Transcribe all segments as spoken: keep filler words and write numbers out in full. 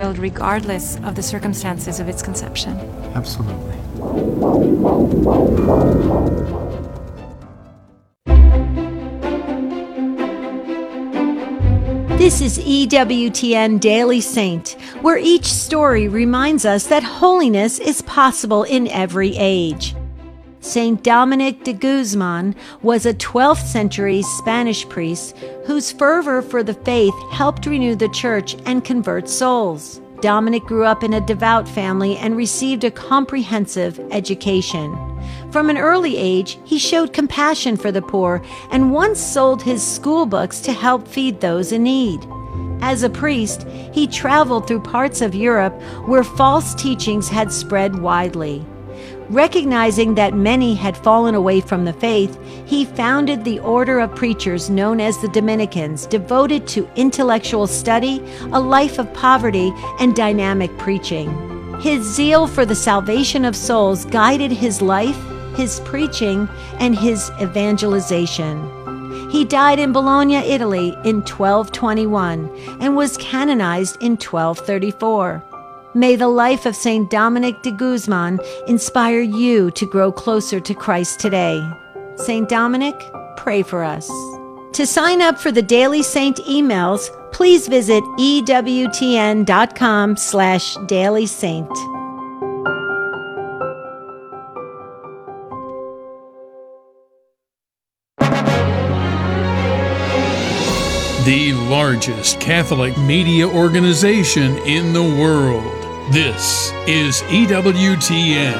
child regardless of the circumstances of its conception. Absolutely. This is E W T N Daily Saint, where each story reminds us that holiness is possible in every age. Saint Dominic de Guzman was a twelfth century Spanish priest whose fervor for the faith helped renew the church and convert souls. Dominic grew up in a devout family and received a comprehensive education. From an early age, he showed compassion for the poor and once sold his school books to help feed those in need. As a priest, he traveled through parts of Europe where false teachings had spread widely. Recognizing that many had fallen away from the faith, he founded the order of preachers known as the Dominicans, devoted to intellectual study, a life of poverty, and dynamic preaching. His zeal for the salvation of souls guided his life, his preaching, and his evangelization. He died in Bologna, Italy in twelve twenty-one and was canonized in twelve thirty-four. May the life of Saint Dominic de Guzman inspire you to grow closer to Christ today. Saint Dominic, pray for us. To sign up for the Daily Saint emails, please visit ewtn.com slash Daily Saint. The largest Catholic media organization in the world. This is E W T N.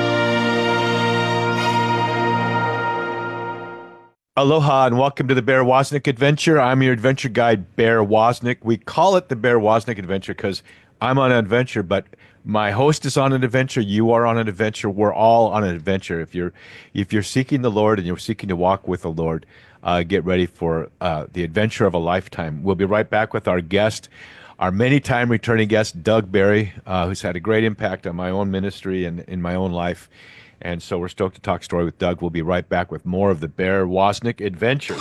Aloha and welcome to the Bear Wozniak Adventure. I'm your adventure guide, Bear Wozniak. We call it the Bear Wozniak Adventure because I'm on an adventure, but my host is on an adventure. You are on an adventure. We're all on an adventure. If you're if you're seeking the Lord and you're seeking to walk with the Lord, uh, get ready for uh, the adventure of a lifetime. We'll be right back with our guest, our many-time returning guest, Doug Barry, uh, who's had a great impact on my own ministry and in my own life. And so we're stoked to talk story with Doug. We'll be right back with more of the Bear Wozniak Adventure.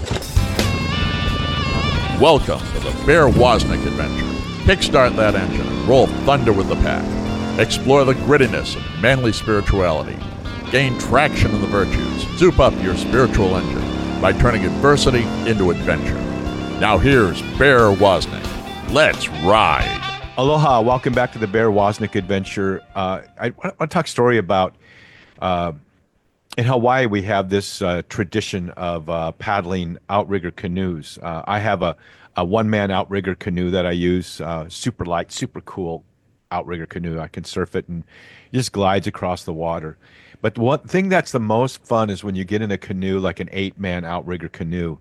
Welcome to the Bear Wozniak Adventure. Kickstart that engine and roll thunder with the pack. Explore the grittiness of manly spirituality. Gain traction in the virtues. Soup up your spiritual engine by turning adversity into adventure. Now here's Bear Wozniak. Let's ride. Aloha. Welcome back to the Bear Wozniak Adventure. Uh, I want to talk a story about uh, in Hawaii we have this uh, tradition of uh, paddling outrigger canoes. Uh, I have a, a one-man outrigger canoe that I use, uh, super light, super cool outrigger canoe. I can surf it and it just glides across the water. But one thing that's the most fun is when you get in a canoe, like an eight-man outrigger canoe,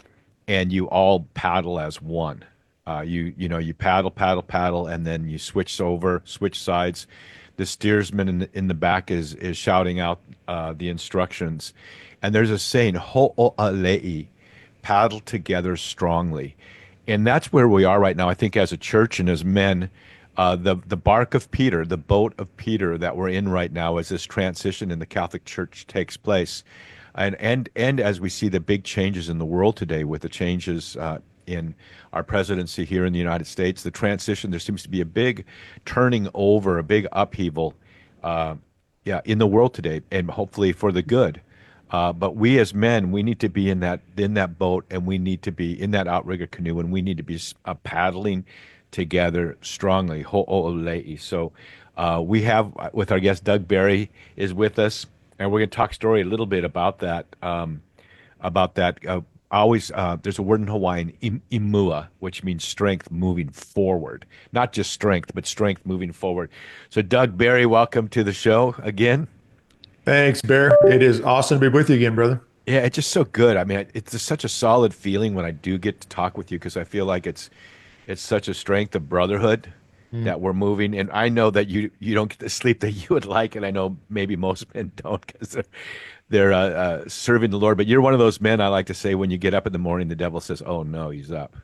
and you all paddle as one. Uh, you you know you paddle, paddle, paddle, and then you switch over, switch sides. The steersman in the, in the back is is shouting out uh, the instructions, and there's a saying ho'olei, paddle together strongly, and that's where we are right now. I think as a church and as men. Uh, the the bark of Peter, the boat of Peter that we're in right now as this transition in the Catholic Church takes place. And and and as we see the big changes in the world today with the changes uh, in our presidency here in the United States, the transition, there seems to be a big turning over, a big upheaval uh, yeah, in the world today, and hopefully for the good. Uh, but we as men, we need to be in that in that boat, and we need to be in that outrigger canoe, and we need to be uh, paddling together strongly, ho'olei. So uh, we have, with our guest, Doug Barry is with us, and we're going to talk story a little bit about that, um, about that. Uh, always, uh, there's a word in Hawaiian, im- imua, which means strength moving forward. Not just strength, but strength moving forward. So Doug Barry, welcome to the show again. Thanks, Bear. It is awesome to be with you again, brother. Yeah, it's just so good. I mean, it's just such a solid feeling when I do get to talk with you, because I feel like it's It's such a strength of brotherhood mm. that we're moving. And I know that you you don't get the sleep that you would like, and I know maybe most men don't because they're, they're uh, uh, serving the Lord. But you're one of those men, I like to say, when you get up in the morning, the devil says, oh, no, he's up.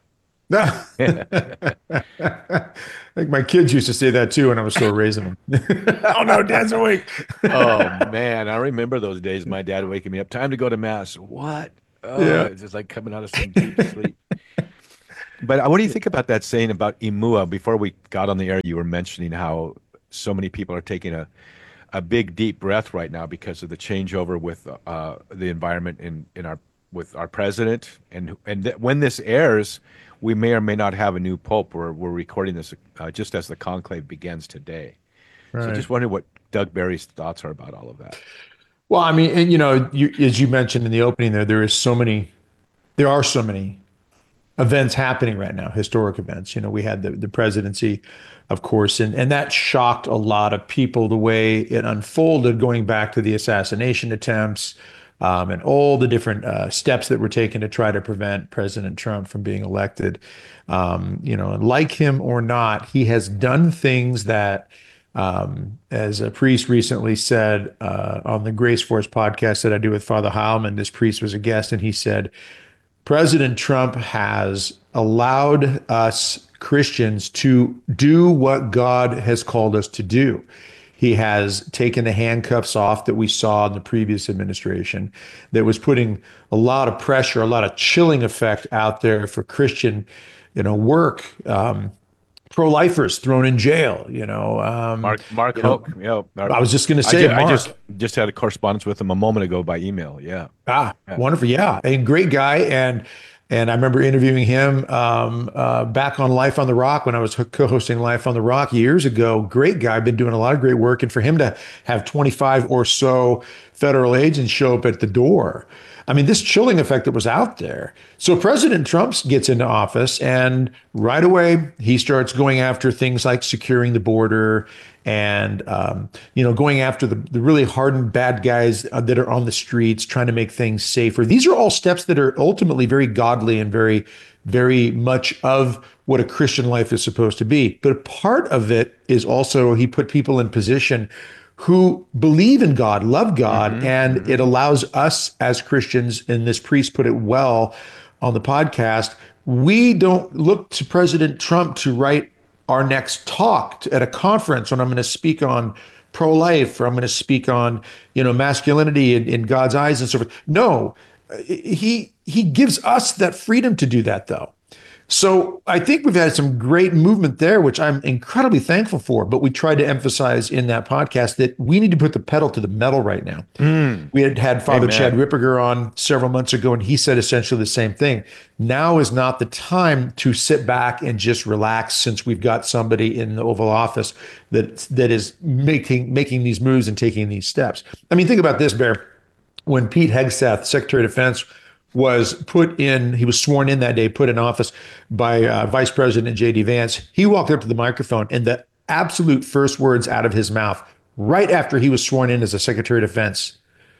I think my kids used to say that, too, when I was still raising them. Oh, no, Dad's awake. Oh, man, I remember those days. My dad waking me up. Time to go to Mass. What? Oh, yeah. It's just like coming out of some deep sleep. But what do you think about that saying about Imua? Before we got on the air, you were mentioning how so many people are taking a, a big deep breath right now because of the changeover with uh, the environment in, in our with our president, and and th- when this airs, we may or may not have a new pope. We're we're recording this uh, just as the conclave begins today. So Right. just wondering what Doug Barry's thoughts are about all of that. Well, I mean, and you know, you, as you mentioned in the opening there, there is so many, there are so many events happening right now, historic events. You know, we had the, the presidency, of course, and, and that shocked a lot of people the way it unfolded, going back to the assassination attempts um, and all the different uh, steps that were taken to try to prevent President Trump from being elected. Um, you know, and like him or not, he has done things that, um, as a priest recently said uh, on the Grace Force podcast that I do with Father Heilman, this priest was a guest, and he said, President Trump has allowed us Christians to do what God has called us to do. He has taken the handcuffs off that we saw in the previous administration that was putting a lot of pressure, a lot of chilling effect out there for Christian, you know, work. Um, pro-lifers thrown in jail, you know. Um, Mark Mark you know, Hoke, yeah. I was just going to I say, ju- Mark. I just just had a correspondence with him a moment ago by email. Yeah. Ah, wonderful. Yeah. A great guy. And and I remember interviewing him um, uh, back on Life on the Rock when I was co-hosting Life on the Rock years ago. Great guy, been doing a lot of great work. And for him to have twenty-five or so federal agents show up at the door, I mean, this chilling effect that was out there. So President Trump gets into office, and right away he starts going after things like securing the border and, um, you know, going after the, the really hardened bad guys uh, that are on the streets, trying to make things safer. These are all steps that are ultimately very godly and very, very much of what a Christian life is supposed to be. But part of it is also he put people in position who believe in God, love God, mm-hmm, and mm-hmm. it allows us as Christians, and this priest put it well on the podcast, we don't look to President Trump to write our next talk at a conference when I'm going to speak on pro-life, or I'm going to speak on, you know, masculinity in, in God's eyes and so forth. No, he he gives us that freedom to do that, though. So I think we've had some great movement there, which I'm incredibly thankful for. But we tried to emphasize in that podcast that we need to put the pedal to the metal right now. Mm. We had had Father Amen. Chad Ripperger on several months ago, and he said essentially the same thing. Now is not the time to sit back and just relax, since we've got somebody in the Oval Office that that is making making these moves and taking these steps. I mean, think about this, Bear. When Pete Hegseth, Secretary of Defense, was put in, he was sworn in that day, put in office by uh, Vice President J D Vance. He walked up to the microphone, and the absolute first words out of his mouth, right after he was sworn in as a Secretary of Defense,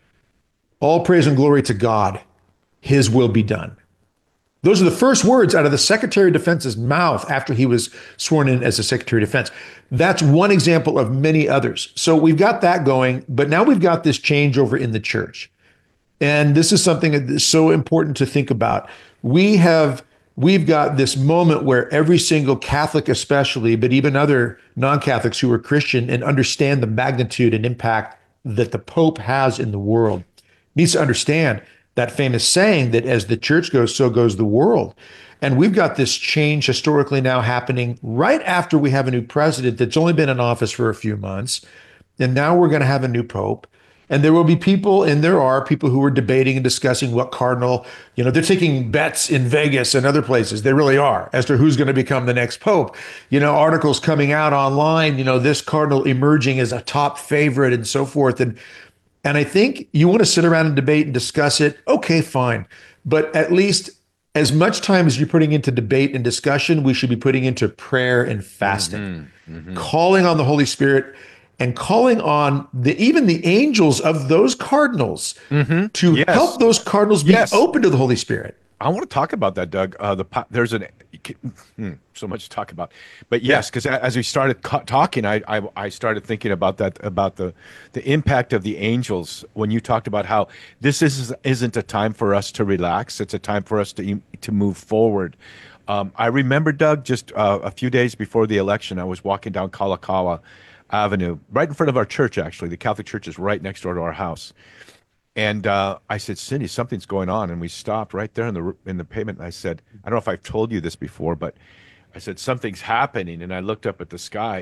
all praise and glory to God, his will be done. Those are the first words out of the Secretary of Defense's mouth after he was sworn in as a Secretary of Defense. That's one example of many others. So we've got that going, but now we've got this changeover in the church. And this is something that is so important to think about. We have, we've got this moment where every single Catholic especially, but even other non-Catholics who are Christian and understand the magnitude and impact that the Pope has in the world, needs to understand that famous saying that as the church goes, so goes the world. And we've got this change historically now happening right after we have a new president that's only been in office for a few months. And now we're going to have a new Pope. And there will be people, and there are people who are debating and discussing what cardinal, you know, they're taking bets in Vegas and other places. They really are, as to who's going to become the next pope. You know, articles coming out online, you know, this cardinal emerging as a top favorite and so forth. And and I think you want to sit around and debate and discuss it. Okay, fine. But at least as much time as you're putting into debate and discussion, we should be putting into prayer and fasting, mm-hmm, mm-hmm. calling on the Holy Spirit, and calling on the even the angels of those cardinals mm-hmm. to yes. help those cardinals be yes. open to the Holy Spirit. I want to talk about that, Doug. Uh, the there's an hmm, so much to talk about, but yes, because yeah. as we started co- talking, I, I I started thinking about that about the the impact of the angels when you talked about how this is isn't a time for us to relax. It's a time for us to to move forward. Um, I remember, Doug, just uh, a few days before the election, I was walking down Kalakaua Avenue, right in front of our church. Actually, the Catholic church is right next door to our house. And uh, I said, Cindy, something's going on. And we stopped right there in the in the pavement. And I said, I don't know if I've told you this before, but I said, something's happening. And I looked up at the sky